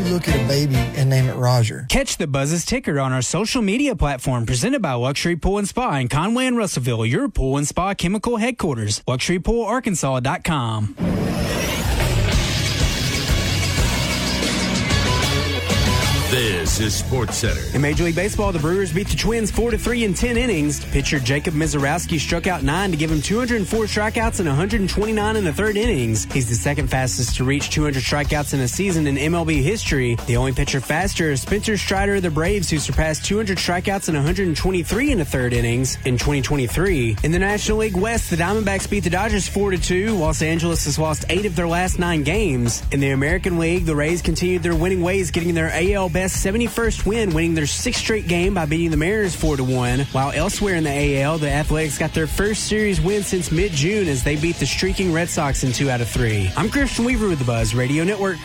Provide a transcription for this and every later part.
look at a baby and name it Roger? Catch the Buzz's ticker on our social media platform presented by Luxury Pool and Spa in Conway and Russellville, your pool and spa chemical headquarters. LuxuryPoolArkansas.com. This is SportsCenter. In Major League Baseball, the Brewers beat the Twins 4-3 in 10 innings. Pitcher Jacob Mizorowski struck out 9 to give him 204 strikeouts and 129 in the third innings. He's the second fastest to reach 200 strikeouts in a season in MLB history. The only pitcher faster is Spencer Strider of the Braves, who surpassed 200 strikeouts and 123 in the third innings in 2023. In the National League West, the Diamondbacks beat the Dodgers 4-2. Los Angeles has lost 8 of their last 9 games. In the American League, the Rays continued their winning ways, getting their AL best 71st win, winning their 6th straight game by beating the Mariners 4-1. While elsewhere in the AL, the Athletics got their first series win since mid-June as they beat the streaking Red Sox in 2 out of 3. I'm Christian Weaver with the Buzz Radio Network.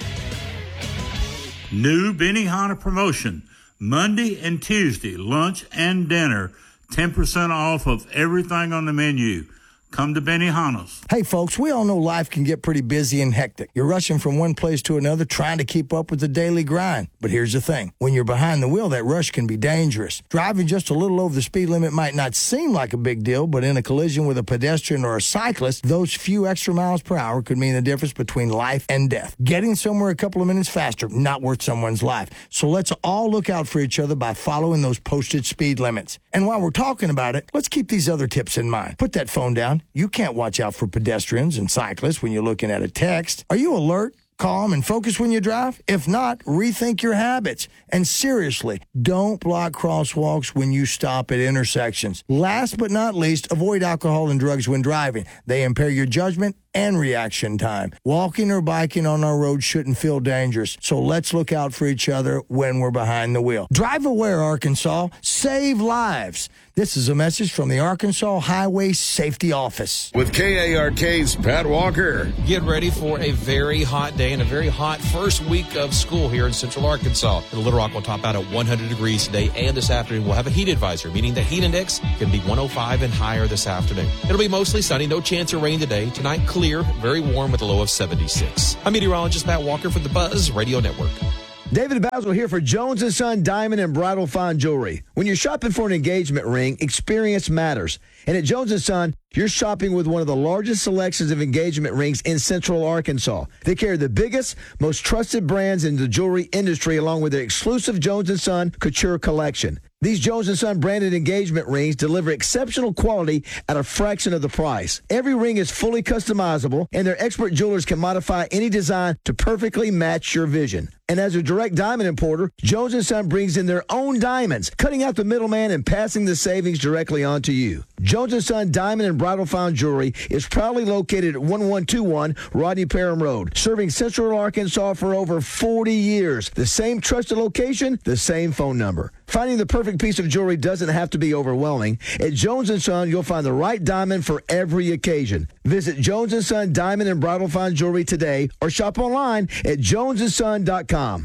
New Benihana promotion. Monday and Tuesday, lunch and dinner, 10% off of everything on the menu. Come to Benihana's. Hey, folks, we all know life can get pretty busy and hectic. You're rushing from one place to another trying to keep up with the daily grind. But here's the thing. When you're behind the wheel, that rush can be dangerous. Driving just a little over the speed limit might not seem like a big deal, but in a collision with a pedestrian or a cyclist, those few extra miles per hour could mean the difference between life and death. Getting somewhere a couple of minutes faster, not worth someone's life. So let's all look out for each other by following those posted speed limits. And while we're talking about it, let's keep these other tips in mind. Put that phone down. You can't watch out for pedestrians and cyclists when you're looking at a text. Are you alert, calm, and focused when you drive? If not, rethink your habits. And seriously, don't block crosswalks when you stop at intersections. Last but not least, avoid alcohol and drugs when driving. They impair your judgment and reaction time. Walking or biking on our roads shouldn't feel dangerous, so let's look out for each other when we're behind the wheel. Drive aware, Arkansas. Save lives. This is a message from the Arkansas Highway Safety Office. With KARK's Pat Walker. Get ready for a very hot day and a very hot first week of school here in Central Arkansas. The Little Rock will top out at 100 degrees today, and this afternoon we'll have a heat advisory, meaning the heat index can be 105 and higher this afternoon. It'll be mostly sunny, no chance of rain today. Tonight, clear, very warm with a low of 76. I'm meteorologist Pat Walker for the Buzz Radio Network. David Basil here for Jones & Son Diamond and Bridal Fine Jewelry. When you're shopping for an engagement ring, experience matters. And at Jones & Son, you're shopping with one of the largest selections of engagement rings in Central Arkansas. They carry the biggest, most trusted brands in the jewelry industry, along with their exclusive Jones & Son Couture collection. These Jones & Son branded engagement rings deliver exceptional quality at a fraction of the price. Every ring is fully customizable, and their expert jewelers can modify any design to perfectly match your vision. And as a direct diamond importer, Jones & Son brings in their own diamonds, cutting out the middleman and passing the savings directly on to you. Jones & Son Diamond and Bridal Fine Jewelry is proudly located at 1121 Rodney Parham Road, serving Central Arkansas for over 40 years. The same trusted location, the same phone number. Finding the perfect piece of jewelry doesn't have to be overwhelming. At Jones & Son, you'll find the right diamond for every occasion. Visit Jones & Son Diamond and Bridal Fine Jewelry today or shop online at jonesandson.com.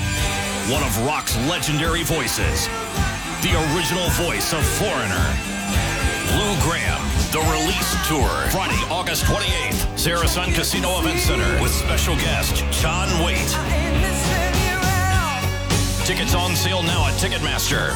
One of rock's legendary voices, the original voice of Foreigner, Lou Graham, The Release Tour, Friday, August 28th, Sarah Sun Casino Event Center, with special guest John Waite. Tickets on sale now at Ticketmaster.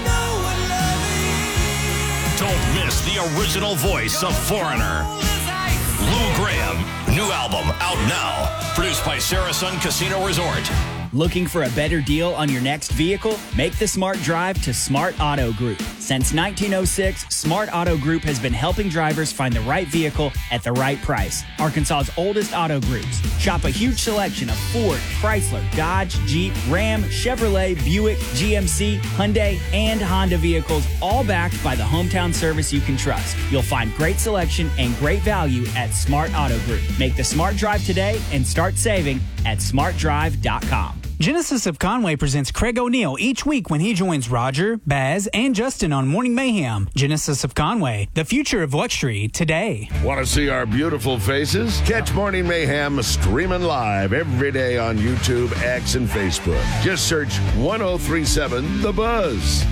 Don't miss the original voice of Foreigner, Lou Graham. New album out now. Produced by Sarah Sun Casino Resort. Looking for a better deal on your next vehicle? Make the smart drive to Smart Auto Group. Since 1906, Smart Auto Group has been helping drivers find the right vehicle at the right price. Arkansas's oldest auto groups. Shop a huge selection of Ford, Chrysler, Dodge, Jeep, Ram, Chevrolet, Buick, GMC, Hyundai, and Honda vehicles, all backed by the hometown service you can trust. You'll find great selection and great value at Smart Auto Group. Make the smart drive today and start saving at smartdrive.com. Genesis of Conway presents Craig O'Neill each week when he joins Roger, Baz, and Justin on Morning Mayhem. Genesis of Conway, the future of luxury today. Want to see our beautiful faces? Catch Morning Mayhem streaming live every day on YouTube, X, and Facebook. Just search 1037 The Buzz.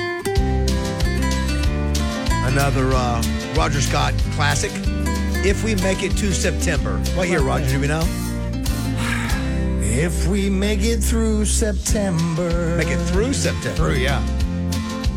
Another Roger Scott classic. If we make it to September. What year, Roger, do we know? If we make it through September. Make it through September. Through, yeah.